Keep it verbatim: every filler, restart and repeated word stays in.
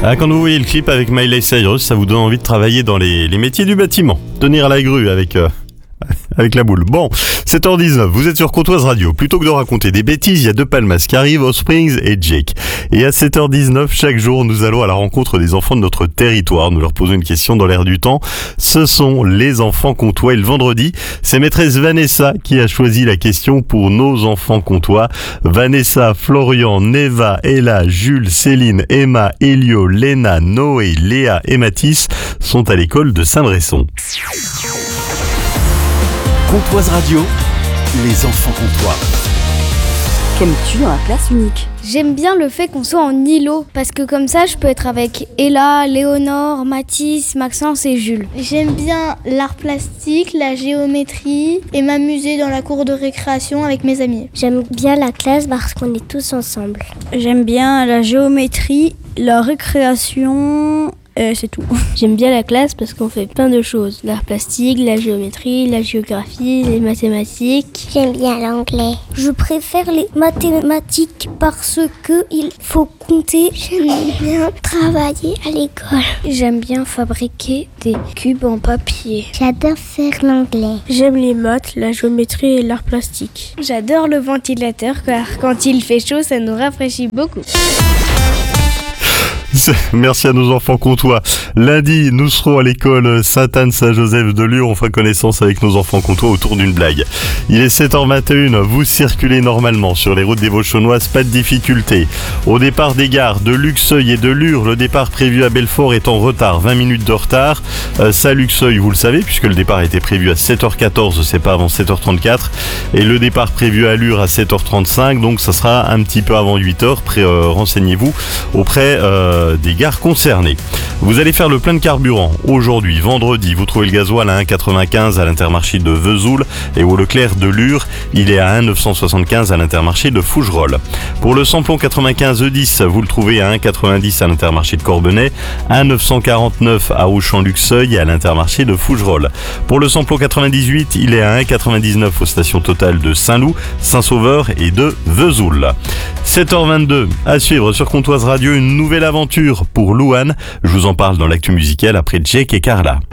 Ah, quand vous voyez le clip avec Miley Cyrus, ça vous donne envie de travailler dans les, les métiers du bâtiment. Tenir à la grue avec... Euh... Avec la boule. Bon, sept heures dix-neuf, vous êtes sur Comptoise Radio. Plutôt que de raconter des bêtises, il y a deux palmas qui arrivent, Offsprings et Jake. Et à sept heures dix-neuf, chaque jour, nous allons à la rencontre des enfants de notre territoire. Nous leur posons une question dans l'air du temps. Ce sont les enfants comtois. Et le vendredi, c'est maîtresse Vanessa qui a choisi la question pour nos enfants comtois. Vanessa, Florian, Neva, Ella, Jules, Céline, Emma, Elio, Léna, Noé, Léa et Mathis sont à l'école de Saint-Bresson. Comptoise Radio, les enfants comtois. Qu'aimes-tu dans la classe unique ? J'aime bien le fait qu'on soit en îlot, parce que comme ça je peux être avec Ella, Léonore, Mathis, Maxence et Jules. J'aime bien l'art plastique, la géométrie et m'amuser dans la cour de récréation avec mes amis. J'aime bien la classe parce qu'on est tous ensemble. J'aime bien la géométrie, la récréation... Euh, c'est tout. J'aime bien la classe parce qu'on fait plein de choses. L'art plastique, la géométrie, la géographie, les mathématiques. J'aime bien l'anglais. Je préfère les mathématiques parce que il faut compter. J'aime bien travailler à l'école. J'aime bien fabriquer des cubes en papier. J'adore faire l'anglais. J'aime les maths, la géométrie et l'art plastique. J'adore le ventilateur car quand il fait chaud, ça nous rafraîchit beaucoup. Merci à nos enfants comtois. Lundi, nous serons à l'école Sainte-Anne-Saint-Joseph de Lure. On fera connaissance avec nos enfants comtois autour d'une blague. Il est sept heures vingt et une. Vous circulez normalement sur les routes des Vosges-Chaunoises. Pas de difficulté. Au départ des gares de Luxeuil et de Lure, le départ prévu à Belfort est en retard. vingt minutes de retard. Euh, ça, à Luxeuil, vous le savez, puisque le départ était prévu à sept heures quatorze. C'est pas avant sept heures trente-quatre. Et le départ prévu à Lure à sept heures trente-cinq. Donc, ça sera un petit peu avant huit heures. Pré- euh, renseignez-vous auprès... Euh, des gares concernées. Vous allez faire le plein de carburant. Aujourd'hui, vendredi, vous trouvez le gasoil à un virgule quatre-vingt-quinze à l'Intermarché de Vesoul et au Leclerc de Lure, il est à un virgule neuf cent soixante-quinze à l'Intermarché de Fougerolles. Pour le samplon quatre-vingt-quinze E dix, vous le trouvez à un virgule quatre-vingt-dix à l'Intermarché de Corbenay, un virgule neuf cent quarante-neuf à Auchan-Luxeuil et à l'Intermarché de Fougerolles. Pour le samplon quatre-vingt-dix-huit, il est à un virgule quatre-vingt-dix-neuf aux stations totales de Saint-Loup, Saint-Sauveur et de Vesoul. sept heures vingt-deux, à suivre sur Comptoise Radio, une nouvelle aventure pour Louane. Je vous en parle dans l'actu musicale après Jake et Carla.